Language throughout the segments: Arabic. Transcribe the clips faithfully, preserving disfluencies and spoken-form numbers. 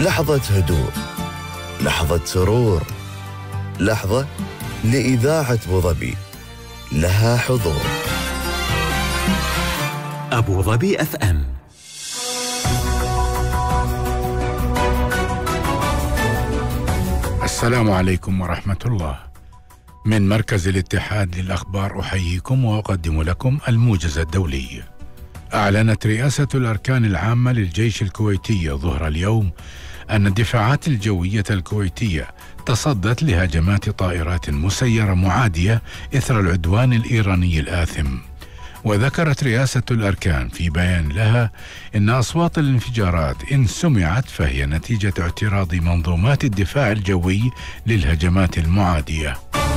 لحظة هدوء، لحظة سرور، لحظة لإذاعة أبوظبي لها حضور. أبوظبي أف أم. السلام عليكم ورحمة الله. من مركز الاتحاد للأخبار أحييكم وأقدم لكم الموجز الدولي. أعلنت رئاسة الأركان العامة للجيش الكويتي ظهر اليوم أن الدفاعات الجوية الكويتية تصدت لهجمات طائرات مسيرة معادية إثر العدوان الإيراني الآثم. وذكرت رئاسة الأركان في بيان لها إن أصوات الانفجارات إن سمعت فهي نتيجة اعتراض منظومات الدفاع الجوي للهجمات المعادية.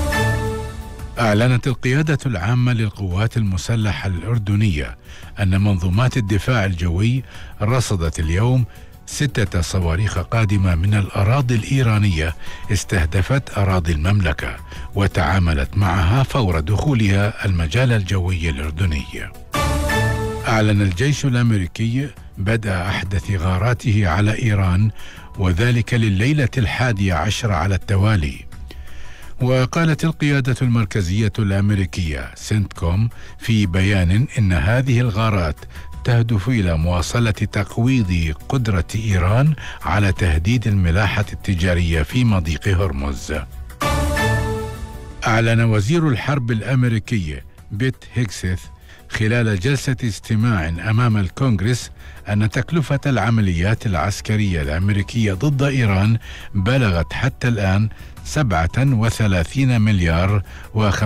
أعلنت القيادة العامة للقوات المسلحة الأردنية أن منظومات الدفاع الجوي رصدت اليوم ستة صواريخ قادمة من الأراضي الإيرانية استهدفت أراضي المملكة، وتعاملت معها فور دخولها المجال الجوي الأردني. أعلن الجيش الأمريكي بدء أحدث غاراته على إيران، وذلك لليلة الحادية عشر على التوالي. وقالت القيادة المركزية الأمريكية سنتكوم في بيان إن هذه الغارات تهدف إلى مواصلة تقويض قدرة إيران على تهديد الملاحة التجارية في مضيق هرمز. أعلن وزير الحرب الأمريكي بيت هيكسيث خلال جلسة استماع أمام الكونغرس أن تكلفة العمليات العسكرية الأمريكية ضد إيران بلغت حتى الآن سبعة وثلاثين مليار وخمسمائة